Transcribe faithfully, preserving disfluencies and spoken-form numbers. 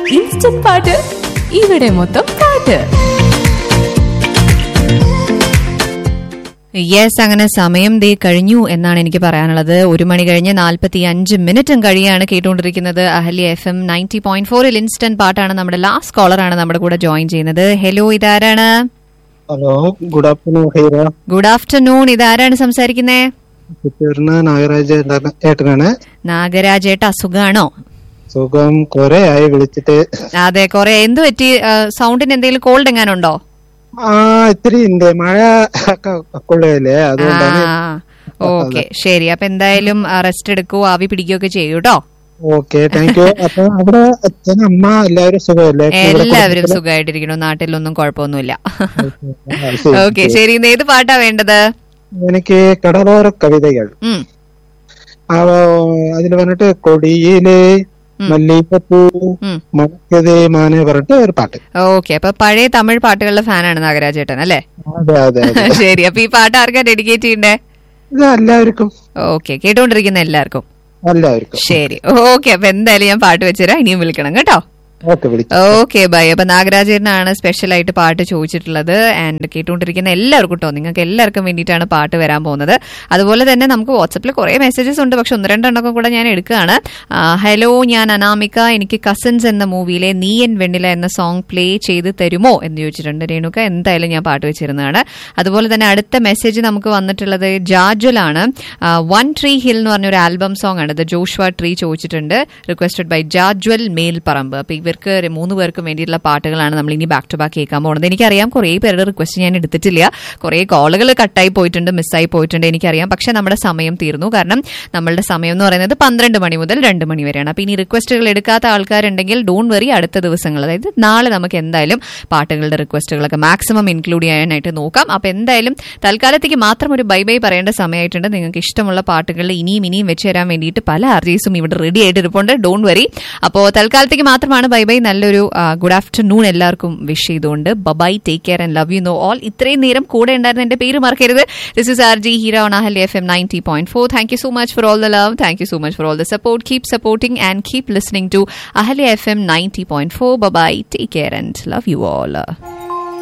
Instant പാട്ട് ഇവിടെ മൊത്തം പാട്ട്. യെസ്, അങ്ങനെ സമയം ദേ കഴിഞ്ഞു എന്നാണ് എനിക്ക് പറയാനുള്ളത്. ഒരു മണി കഴിഞ്ഞ് നാൽപ്പത്തി അഞ്ച് മിനിറ്റും കഴിയാണ് കേട്ടുകൊണ്ടിരിക്കുന്നത് Ahalya F M ninety point ഫോറിൽ. ഇൻസ്റ്റന്റ് പാട്ടാണ്. നമ്മുടെ ലാസ്റ്റ് കോളറാണ് നമ്മുടെ കൂടെ ജോയിൻ ചെയ്യുന്നത്. ഹലോ, ഇതാരാണ്? Hello, good afternoon. ഹൈറ, good afternoon. ഇതാരാണ് സംസാരിക്കുന്നേ? നാഗരാജ് ഏട്ടനാണ്. നാഗരാജേട്ട, സുഖാണോ? സുഖം. കൊറേ ആയി വിളിച്ചിട്ട്. അതെ, കൊറേ. എന്ത് പറ്റി? സൗണ്ടിന് എന്തെങ്കിലും കോൾഡ് എങ്ങാനുണ്ടോ? ആ, ഇത്തിരി ഉണ്ട്. മഴ കൊള്ളയല്ലേ, അതുകൊണ്ടാണ്. ഓക്കെ, ശരി. അപ്പൊ എന്തായാലും റെസ്റ്റ് എടുക്കൂ, ആവി പിടിക്കുകയൊക്കെ ചെയ്യൂ കേട്ടോ. Okay, thank you. അപ്പൊ അവിടെ അച്ഛൻ, അമ്മ എല്ലാവരും സുഖമല്ലേ? എല്ലാവരും സുഖമായിട്ടിരിക്കണു. നാട്ടിലൊന്നും കുഴപ്പമൊന്നുമില്ല. ഓക്കെ, ശരി. ഇന്ന് ഏത് പാട്ടാ വേണ്ടത്? എനിക്ക് കടലോര കവിതകൾ. അതിൽ വന്നിട്ട് കൊടിയിലെ മല്ലികപ്പൂ മണക്കതേ മാനെ പറഞ്ഞിട്ട് ഒരു പാട്ട്. ഓക്കെ, അപ്പൊ പഴയ തമിഴ് പാട്ടുകളുടെ ഫാനാണ് നാഗരാജേട്ടൻ അല്ലേ? അതെ അതെ. ശരി, അപ്പൊ ഈ പാട്ട് ആർക്കാ ഡെഡിക്കേറ്റ് ചെയ്യണ്ടേ? എല്ലാവർക്കും. ഓക്കെ, കേട്ടോണ്ടിരിക്കുന്ന എല്ലാവർക്കും. എല്ലാവർക്കും. ശരി, ഓക്കെ. അപ്പൊ എന്തായാലും ഞാൻ പാട്ട് വെച്ചുതരാം. ഇനിയും വിളിക്കണം കേട്ടോ. Okay, by. അപ്പൊ നാഗരാജേട്ടനാണ് സ്പെഷ്യൽ ആയിട്ട് പാട്ട് ചോദിച്ചിട്ടുള്ളത്. ആൻഡ് കേട്ടുകൊണ്ടിരിക്കുന്ന എല്ലാവർക്കും കേട്ടോ, നിങ്ങൾക്ക് എല്ലാവർക്കും വേണ്ടിയിട്ടാണ് പാട്ട് വരാൻ പോകുന്നത്. അതുപോലെ തന്നെ നമുക്ക് വാട്സപ്പിൽ കുറെ മെസ്സേജസ് ഉണ്ട്, പക്ഷെ ഒന്ന് രണ്ടെണ്ണമൊക്കെ കൂടെ ഞാൻ എടുക്കുകയാണ്. ഹലോ, ഞാൻ അനാമിക. എനിക്ക് കസിൻസ് എന്ന മൂവിയിലെ നീ എൻ വെണ്ണില എന്ന സോങ് പ്ലേ ചെയ്ത് തരുമോ എന്ന് ചോദിച്ചിട്ടുണ്ട് രേണുക. എന്തായാലും ഞാൻ പാട്ട് വെച്ചിരുന്നതാണ്. അതുപോലെ തന്നെ അടുത്ത മെസ്സേജ് നമുക്ക് വന്നിട്ടുള്ളത് ജാജ്വലാണ്. വൺ ട്രീ ഹിൽ എന്ന് പറഞ്ഞൊരു ആൽബം സോങ് ആണ്. ദ ജോഷ്വ ട്രീ ചോദിച്ചിട്ടുണ്ട്. Requested by Jajwal Melparamba. അപ്പൊ ഇവർക്ക് മൂന്ന് പേർക്കും വേണ്ടിയിട്ടുള്ള പാട്ടുകളാണ് നമ്മൾ ഇനി ബാക്ക് ടു ബാക്ക് കേൾക്കാൻ പോകുന്നത്. എനിക്കറിയാം കുറേ പേരുടെ റിക്വസ്റ്റ് ഞാൻ എടുത്തിട്ടില്ല, കുറേ കോളുകൾ കട്ടായി പോയിട്ടുണ്ട്, മിസ്സായി പോയിട്ടുണ്ട്, എനിക്കറിയാം. പക്ഷെ നമ്മുടെ സമയം തീർന്നു. കാരണം നമ്മളുടെ സമയം എന്ന് പറയുന്നത് പന്ത്രണ്ട് മണി മുതൽ രണ്ട് മണി വരെയാണ്. അപ്പൊ ഇനി റിക്വസ്റ്റുകൾ എടുക്കാത്ത ആൾക്കാരുണ്ടെങ്കിൽ ഡോണ്ട് വറി, അടുത്ത ദിവസങ്ങൾ, അതായത് നാളെ നമുക്ക് എന്തായാലും പാട്ടുകളുടെ റിക്വസ്റ്റുകളൊക്കെ മാക്സിമം ഇൻക്ലൂഡ് ചെയ്യാനായിട്ട് നോക്കാം. അപ്പൊ എന്തായാലും തൽക്കാലത്തേക്ക് മാത്രം ഒരു ബൈ ബൈ പറയേണ്ട സമയമായിട്ടുണ്ട്. നിങ്ങൾക്ക് ഇഷ്ടമുള്ള പാട്ടുകൾ ഇനിയും ഇനിയും വെച്ച് തരാൻ വേണ്ടിയിട്ട് പല ആർജിസും ഇവിടെ റെഡി ആയിട്ട് ഇരിപ്പുണ്ട്. Don't worry. അപ്പോൾ തൽക്കാലത്തേക്ക് മാത്രമാണ് ബൈ ബൈ. നല്ലൊരു ഗുഡ് ആഫ്റ്റർനൂൺ എല്ലാവർക്കും വിഷ് ചെയ്തുകൊണ്ട് by, take care and love you know all. ഇത്രയും നേരം കൂടെ ഉണ്ടായിരുന്ന എന്റെ പേര് മറക്കരുത്. This is R G Hira on Ahalya F M ninety point four. Thank you so much for all the love. Thank you so much for all the support. Keep supporting and keep listening to Ahalya F M ninety point four. By, take care and love you all.